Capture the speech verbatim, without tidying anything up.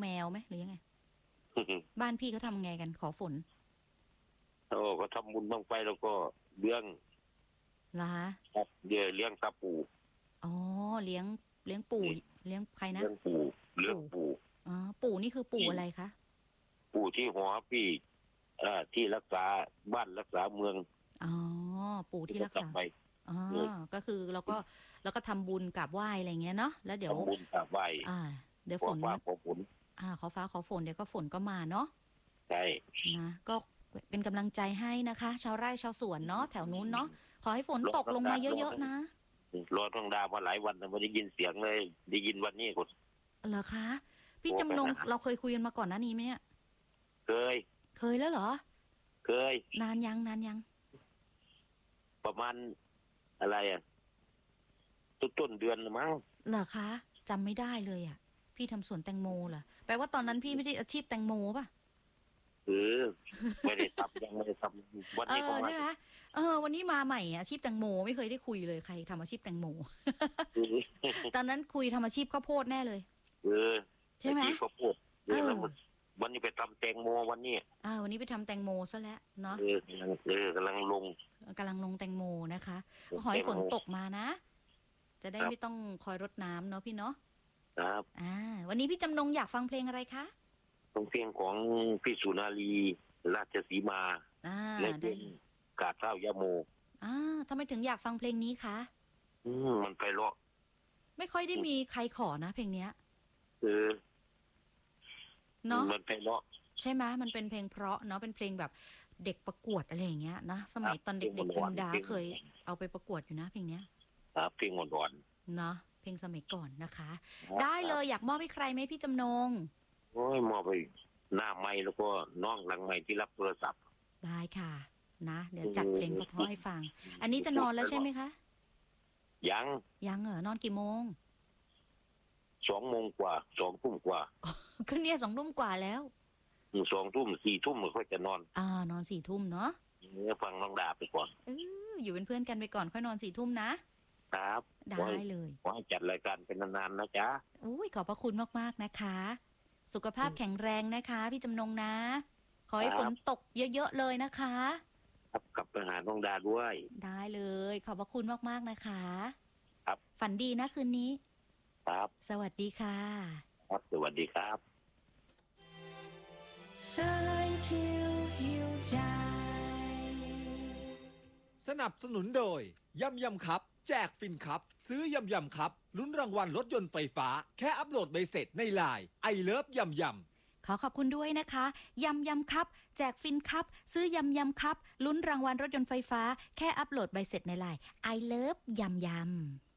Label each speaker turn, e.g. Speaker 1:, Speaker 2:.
Speaker 1: แมวไหมหรือยังไง บ้านพี่เขาทำไงกันขอฝน
Speaker 2: โอ้ก็ทำบุญบ้างไฟแล้วก็เลี้ยง
Speaker 1: เหรอคะ
Speaker 2: ครับเดี๋ยวเลี้ยงตาปู่
Speaker 1: อ๋อเลี้ยงเลี้ยงปู่เลี้ยงใครนะ
Speaker 2: เลี้ยงปู่เลี้ยงปู่
Speaker 1: อ๋อปู่นี่คือปู่อะไรคะ
Speaker 2: ปู่ที่หัวพี่อ่าที่รักษาบ้านรักษาเมือง
Speaker 1: อ๋อปู่ที่รักษา
Speaker 2: ไป
Speaker 1: อ๋อก็คือเราก็เราก็ทำบุญกราบไหว้อะไรเงี้ยเนาะแล้วเดี๋ยว
Speaker 2: ทำบุญกราบไหว้
Speaker 1: อ่า เดี๋ยวฝน
Speaker 2: ขอฟ้าขอฝน
Speaker 1: อ่าขอฟ้าขอฝนเดี๋ยวก็ฝนก็มาเนาะ
Speaker 2: ใช่
Speaker 1: นะก็เป็นกำลังใจให้นะคะ ชาวไร่ชาวสวนเนาะแถวนู้นเนาะขอให้ฝนตกลงมาเยอะๆนะ
Speaker 2: รอทองดาวมาหลายวันแต่ไม่ได้ยินเสียงเลยได้ยินวันนี้ก็
Speaker 1: เหรอคะพี่จำนงเราเคยคุยกันมาก่อนหน้านี้ไหมเนี่ย
Speaker 2: เคย
Speaker 1: เคยแล้วเหรอ
Speaker 2: เคย
Speaker 1: นานยังนานยัง
Speaker 2: ประมาณอะไรอ่ะต้นต้นเดือนมั้ง
Speaker 1: เหรอคะจำไม่ได้เลยอ่ะพี่ทำสวนแตงโมเหรอแปลว่าตอนนั้นพี่ไม่ได้อาชีพแตงโมป่ะ
Speaker 2: เออไม่ได้ทำยังไม่ได้ทำวันนี้ก็มา
Speaker 1: ใช่ไหมเออวันนี้มาใหม่อาชีพแตงโมไม่เคยได้คุยเลยใครทำอาชีพแตงโมตอนนั้นคุยทำอาชีพข้าวโพดแน่เลย
Speaker 2: เออ
Speaker 1: ใช่ไหม
Speaker 2: ข้าวโพดเออวันนี้ไปทำแตงโมวันนี้
Speaker 1: อ่าวันนี้ไปทำแตงโมซะแล้วเนาะ
Speaker 2: เออเออกำลังลง
Speaker 1: กำลังลงแตงโมนะคะขอให้ฝนตกมานะจะได้ไม่ต้องคอยรดน้ำเนาะพี่เนาะ
Speaker 2: ครับ
Speaker 1: อ่าวันนี้พี่จำนงอยากฟังเพลงอะไรคะ
Speaker 2: เพลงของพี่สุนารีราชสีมา
Speaker 1: อ่า
Speaker 2: และเพลงกาดข้าวยาโม
Speaker 1: อ่าทำไมถึงอยากฟังเพลงนี้คะ
Speaker 2: อืมมันไพเราะ
Speaker 1: ไม่ค่อยได้มีใครขอนะเพลงเนี้ย
Speaker 2: เออ
Speaker 1: เนาะ
Speaker 2: มันไพเราะ
Speaker 1: ใช่ไหมมันเป็นเพลงเพราะเนาะเป็นเพลงแบบเด็กประกวดอะไรอย่างเงี้ยนะสมัยตอนเด็กๆคุณดาเคยเอาไปประกวดอยู่นะเพลงเนี้ย
Speaker 2: ครับเพลงอ่อน
Speaker 1: ๆเนาะเพลงสมัยก่อนนะคะได้เลยอยากมอบให้ใครไหมพี่จำนง
Speaker 2: โอ้ยมอบไปหน้าไม้แล้วก็น้องหลังไม้ที่รับโทรศัพท์
Speaker 1: ได้ค่ะนะเดี๋ยวจัดเพลงเพราะๆให้ฟังอันนี้จะนอนแล้วใช่ไหมคะ
Speaker 2: ยัง
Speaker 1: ยังเหรอนอนกี่โมง
Speaker 2: สองโมงกว่าสองทุ่มกว่า
Speaker 1: ก็เนี่ยสองทุ่มกว่าแล้ว
Speaker 2: สองทุ่มสี่ทุ่มมันค่อยจะนอน
Speaker 1: อ่านอนสี่ทุ่มเนาะ
Speaker 2: เนี่ยฟังน้องดาไปก่อน
Speaker 1: เอออยู่เป็นเพื่อนกันไปก่อนค่อยนอนสี่ทุ่มนะครับได้เลย
Speaker 2: ขอให้จัดรายการเป็นนานๆนะจ๊ะ
Speaker 1: อุ้ยขอบพระคุณมากๆนะคะสุขภาพแข็งแรงนะคะพี่จำนงนะขอให้ฝนตกเยอะๆเลยนะคะ
Speaker 2: ครับกลับไปหาน้องดาด้วย
Speaker 1: ได้เลยขอบพระคุณมากๆนะคะ
Speaker 2: ครับ
Speaker 1: ฝันดีนะคืนนี้
Speaker 2: ครับ
Speaker 1: สวัสดีค่ะ
Speaker 2: ครับสวัสดีครับ
Speaker 3: 山丘有ใจ
Speaker 4: สนับสนุนโดยยำยำครับแจกฟินครับซื้อยำยำครับลุ้นรางวัลรถยนต์ไฟฟ้าแค่อัปโหลดใบเสร็จในไลน์ไอเลิฟยำยำ
Speaker 1: ขอขอบคุณด้วยนะคะยำยำครับแจกฟินครับซื้อยำยำครับลุ้นรางวัลรถยนต์ไฟฟ้าแค่อัปโหลดใบเสร็จในไลน์ไอเลิฟยำยำ